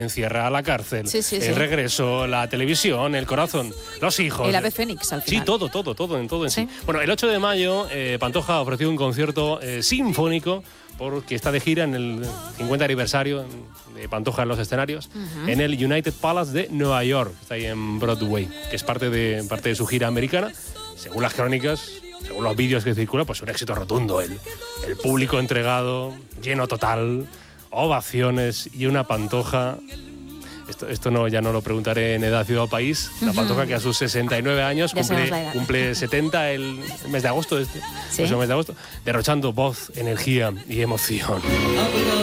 encierra a la cárcel, Sí, sí, sí. el regreso, la televisión, el corazón, los hijos. El ave fénix al final. Sí, todo en Sí. sí. Bueno, el 8 de mayo Pantoja ha ofrecido un concierto sinfónico porque está de gira en el 50 aniversario de Pantoja en los escenarios, en el United Palace de Nueva York, está ahí en Broadway, que es parte de su gira americana. Según las crónicas, según los vídeos que circulan, pues un éxito rotundo. El público entregado, lleno total, ovaciones y una Pantoja. Esto no, ya no lo preguntaré en Edad Ciudad o País. La Pantoja que a sus 69 años Ya sabemos la edad. cumple 70 el mes de agosto, Sí. mes de agosto, derrochando voz, energía y emoción.